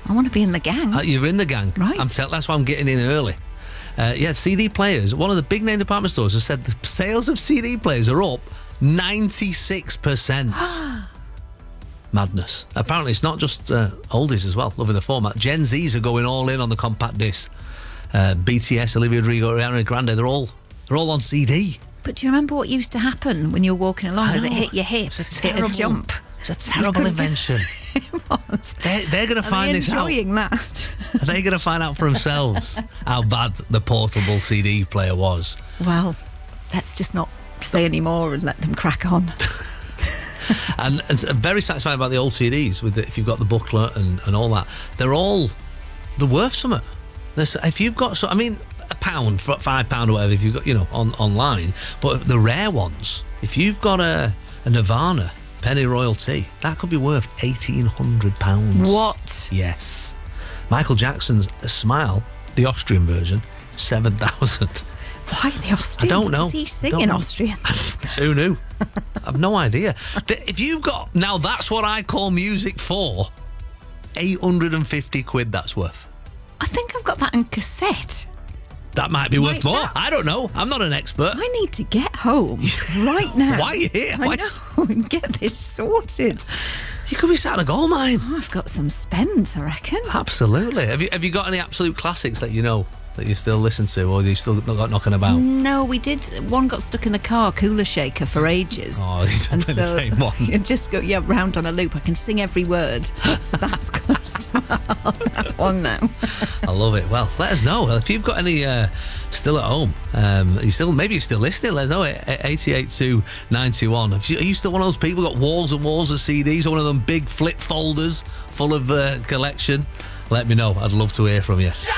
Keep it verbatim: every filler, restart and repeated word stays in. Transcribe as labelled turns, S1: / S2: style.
S1: I want to be in the gang.
S2: Uh, you're in the gang.
S1: Right.
S2: I'm tell- that's why I'm getting in early. Uh, yeah, C D players. One of the big name department stores has said the sales of C D players are up ninety-six percent. Madness. Apparently, it's not just uh, oldies as well, loving the format. Gen Zs are going all in on the compact disc. Uh, B T S, Olivia Rodrigo, Ariana Grande, they're all they're all on C D.
S1: But do you remember what used to happen when you were walking along? As it hit your hip,
S2: It's a
S1: it
S2: terrible
S1: a jump.
S2: It's a terrible invention.
S1: It was.
S2: They're, they're going to find
S1: Are they
S2: this out.
S1: enjoying that?
S2: Are they going to find out for themselves how bad the portable C D player was?
S1: Well, let's just not say any more and let them crack on.
S2: And, and very satisfied about the old C Ds with the, if you've got the booklet and, and all that. They're all they're worth something. There's, if you've got, so I mean, a pound, five pound or whatever, if you've got, you know, on online. But the rare ones, if you've got a, a Nirvana Penny Royalty, that could be worth eighteen hundred pounds.
S1: What?
S2: Yes. Michael Jackson's Smile, the Austrian version, seven thousand.
S1: Why the Austrian?
S2: I don't know.
S1: Does he sing
S2: Don't
S1: in
S2: know.
S1: Austrian?
S2: Who knew? I've no idea. If you've got, now that's what I call music for, eight hundred fifty quid that's worth.
S1: I think I've got that on cassette.
S2: That might be worth
S1: Right
S2: more.
S1: now.
S2: I don't know. I'm not an expert.
S1: I need to get home right now.
S2: Why are you here?
S1: I
S2: Why-
S1: know, and get this sorted.
S2: You could be sat in a gold mine.
S1: Oh, I've got some spends, I reckon.
S2: Absolutely. Have you have you got any absolute classics that you know that you still listen to, or you still not got knocking about?
S1: No, we did. One got stuck in the car, Cooler Shaker, for ages.
S2: Oh, you should play the same one.
S1: You just go, yeah, round on a loop. I can sing every word. So that's close to that one now.
S2: I love it. Well, let us know if you've got any uh, still at home. Um, you still maybe you're still listening. Let us know. eighty-eight two ninety-one. Are you, are you still one of those people who got walls and walls of C Ds, or one of them big flip folders full of uh, collection? Let me know. I'd love to hear from you.